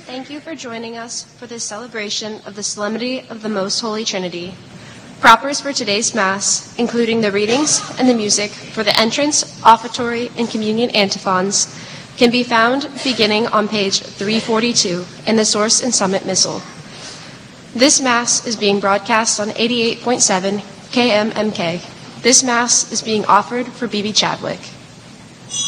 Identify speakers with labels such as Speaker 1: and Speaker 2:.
Speaker 1: Thank you for joining us for this celebration of the Solemnity of the Most Holy Trinity. Propers for today's Mass, including the readings and the music for the entrance, offertory, and communion antiphons, can be found beginning on page 342 in the Source and Summit Missal. This Mass is being broadcast on 88.7 KMMK. This Mass is being offered for B.B. Chadwick.